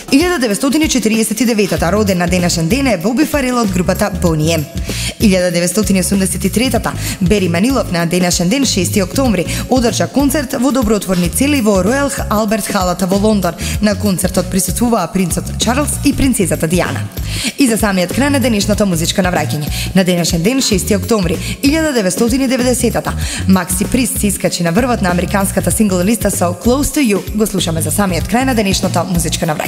1949-та роден на денешен ден е Боби Фарел од групата Boney M. 1983-та Бери Манилов на денешен ден 6 октомври одржа концерт во добротворни цели во Ројал Алберт халата во Лондон. На концертот присуствуваа принцот Чарлс и принцезата Диана. И за самиот крај на денешното музичко навраќање. На денешен ден 6 октомври 1990-та Макси Прист се искачи на врвот на американската сингл листа со Close to You. Го слушаме за самиот крај на денешното музичко навраќање.